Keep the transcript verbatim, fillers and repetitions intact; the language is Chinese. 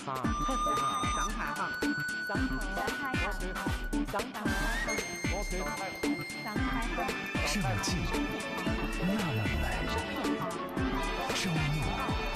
哈， 上海话， 上海话，上海话， 我可以， 上海话， 设计。